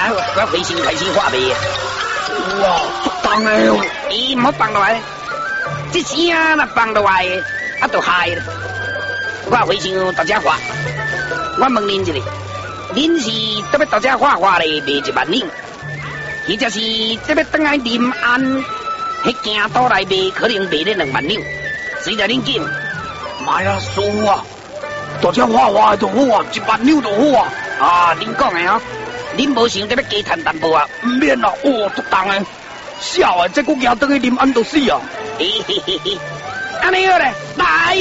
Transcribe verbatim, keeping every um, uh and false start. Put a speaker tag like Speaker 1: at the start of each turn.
Speaker 1: 好，我回身开始画眉。
Speaker 2: 哇，足重的哦！
Speaker 1: 伊唔好放落来，这声若放落来，啊就害了。我回身大家画，我问恁一下，恁是特别大家画画咧卖一万两，或者是特别等来临安，迄件倒来卖可能卖咧两万两，随着恁拣。
Speaker 2: 妈呀，叔啊！大家画画就好啊，一万两就好啊！
Speaker 1: 啊，恁讲的哦，恁无想得要加赚淡薄啊？
Speaker 2: 唔免啦，哦，足重的，笑啊！这个行倒去临安就死啊！
Speaker 1: 嘿嘿嘿嘿，安尼好咧，来。